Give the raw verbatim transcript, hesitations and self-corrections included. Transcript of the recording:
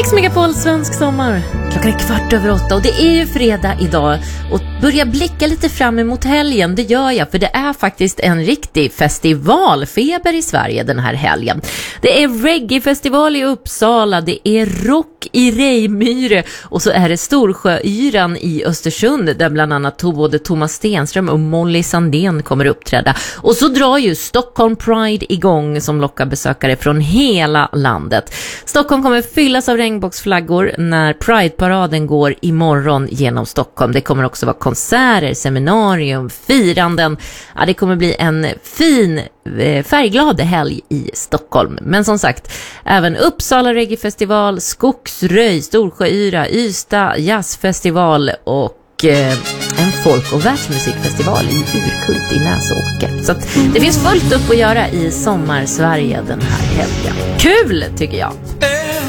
Mix Megapol, svensk sommar. Klockan är kvart över åtta och det är ju fredag idag. Och börja blicka lite fram emot helgen, det gör jag. För det är faktiskt en riktig festivalfeber i Sverige den här helgen. Det är reggae-festival i Uppsala, det är rock i Rejmyre. Och så är det Storsjöyran i Östersund, där bland annat både Thomas Stenström och Molly Sandén kommer uppträda. Och så drar ju Stockholm Pride igång som lockar besökare från hela landet. Stockholm kommer fyllas av regnbågsflaggor när Pride-paraden går imorgon genom Stockholm. Det kommer också vara konserter, seminarium, firanden. Ja, det kommer bli en fin, färgglad helg i Stockholm. Men som sagt, även Uppsala Reggae-festival, Skogsröj, Storsjöyra, Ystad Jazzfestival och en folk- och världsmusikfestival i Urkult i Näsåker. Så att det finns fullt upp att göra i sommar Sverige den här helgen. Kul tycker jag!